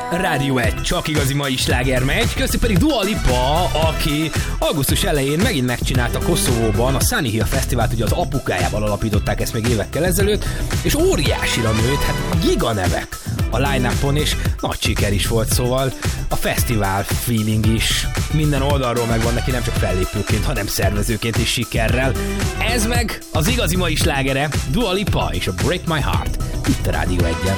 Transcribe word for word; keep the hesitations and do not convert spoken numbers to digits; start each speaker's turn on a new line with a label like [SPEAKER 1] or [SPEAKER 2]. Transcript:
[SPEAKER 1] Rádió egy, csak igazi mai sláger megy, közti pedig Dua Lipa, aki augusztus elején megint megcsinálta Koszovóban a Sunny Hill Fesztivált, ugye az apukájával alapították ezt még évekkel ezelőtt, és óriásira nőtt, hát giga nevek a line-upon, és nagy siker is volt, szóval a fesztivál feeling is minden oldalról megvan neki, nem csak fellépőként, hanem szervezőként is sikerrel. Ez meg az igazi mai slágere, Dua Lipa és a Break My Heart, itt a Rádió egyen.